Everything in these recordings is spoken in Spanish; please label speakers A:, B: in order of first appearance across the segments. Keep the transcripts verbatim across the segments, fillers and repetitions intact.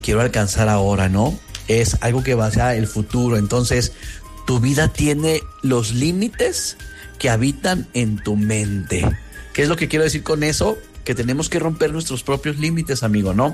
A: quiero alcanzar ahora, ¿no? Es algo que va hacia el futuro. Entonces, tu vida tiene los límites que habitan en tu mente. ¿Qué es lo que quiero decir con eso? Que tenemos que romper nuestros propios límites, amigo, ¿no?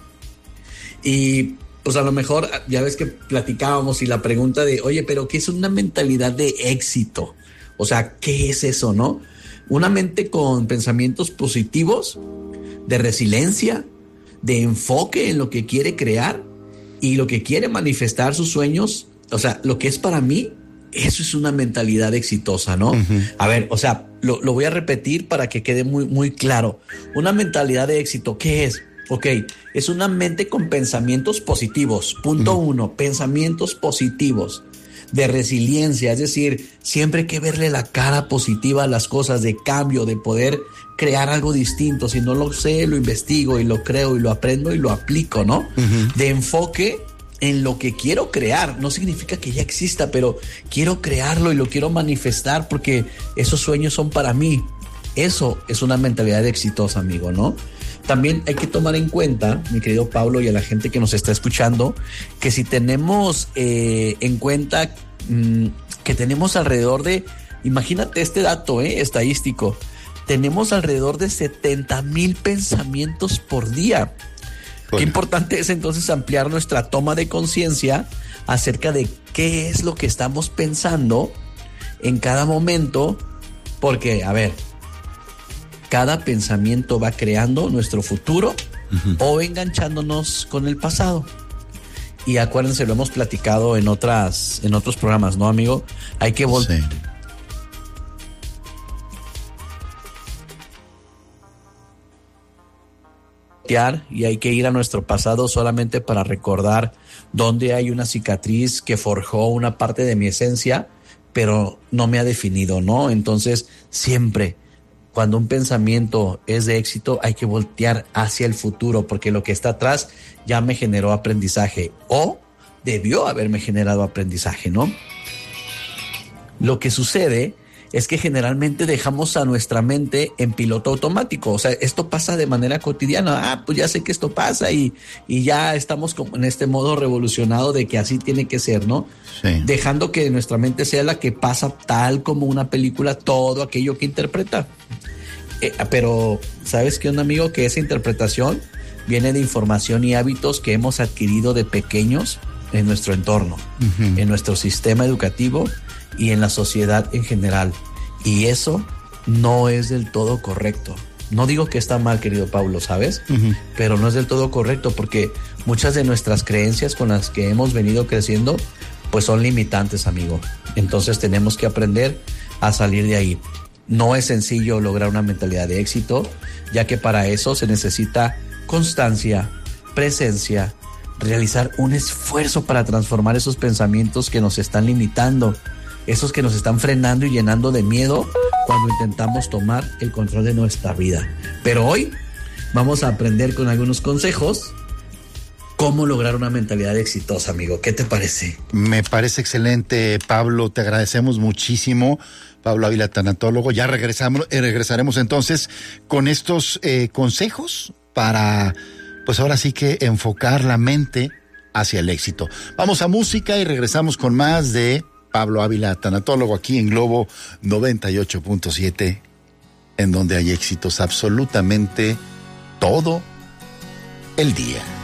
A: Y pues a lo mejor ya ves que platicábamos y la pregunta de, oye, pero ¿qué es una mentalidad de éxito? O sea, ¿qué es eso, no? Una mente con pensamientos positivos, de resiliencia, de enfoque en lo que quiere crear y lo que quiere manifestar sus sueños. O sea, lo que es para mí, eso es una mentalidad exitosa, ¿no? Uh-huh. A ver, o sea, lo, lo voy a repetir para que quede muy, muy claro. Una mentalidad de éxito, ¿qué es? Ok, es una mente con pensamientos positivos. Punto uh-huh. uno, pensamientos positivos. De resiliencia, es decir, siempre hay que verle la cara positiva a las cosas, de cambio, de poder crear algo distinto. Si no lo sé, lo investigo y lo creo y lo aprendo y lo aplico, ¿no? Uh-huh. De enfoque en lo que quiero crear. No significa que ya exista, pero quiero crearlo y lo quiero manifestar porque esos sueños son para mí. Eso es una mentalidad exitosa, amigo, ¿no? También hay que tomar en cuenta, mi querido Pablo, y a la gente que nos está escuchando, que si tenemos eh, en cuenta mmm, que tenemos alrededor de, imagínate este dato eh, estadístico, tenemos alrededor de setenta mil pensamientos por día. Bueno. Qué importante es entonces ampliar nuestra toma de conciencia acerca de qué es lo que estamos pensando en cada momento, porque, a ver, cada pensamiento va creando nuestro futuro uh-huh. o enganchándonos con el pasado. Y acuérdense, lo hemos platicado en otras, en otros programas, ¿no, amigo? Hay que volver. Sí. Y hay que ir a nuestro pasado solamente para recordar dónde hay una cicatriz que forjó una parte de mi esencia, pero no me ha definido, ¿no? Entonces, siempre cuando un pensamiento es de éxito, hay que voltear hacia el futuro, porque lo que está atrás ya me generó aprendizaje o debió haberme generado aprendizaje, ¿no? Lo que sucede es que generalmente dejamos a nuestra mente en piloto automático. O sea, esto pasa de manera cotidiana. Ah, pues ya sé que esto pasa y, y ya estamos como en este modo revolucionado de que así tiene que ser, ¿no? Sí. Dejando que nuestra mente sea la que pasa tal como una película todo aquello que interpreta. Eh, pero, ¿sabes qué, un amigo? Que esa interpretación viene de información y hábitos que hemos adquirido de pequeños en nuestro entorno, uh-huh. en nuestro sistema educativo y en la sociedad en general. Y eso no es del todo correcto. No digo que está mal, querido Pablo, ¿sabes? Uh-huh. Pero no es del todo correcto porque muchas de nuestras creencias con las que hemos venido creciendo pues son limitantes, amigo. Entonces tenemos que aprender a salir de ahí. No es sencillo lograr una mentalidad de éxito, ya que para eso se necesita constancia, presencia, realizar un esfuerzo para transformar esos pensamientos que nos están limitando, esos que nos están frenando y llenando de miedo cuando intentamos tomar el control de nuestra vida. Pero hoy vamos a aprender con algunos consejos cómo lograr una mentalidad exitosa, amigo. ¿Qué te parece?
B: Me parece excelente, Pablo. Te agradecemos muchísimo. Pablo Ávila, tanatólogo. Ya regresamos, eh, regresaremos entonces con estos eh, consejos para, pues ahora sí que enfocar la mente hacia el éxito. Vamos a música y regresamos con más de Pablo Ávila, tanatólogo, aquí en Globo noventa y ocho punto siete, en donde hay éxitos absolutamente todo el día.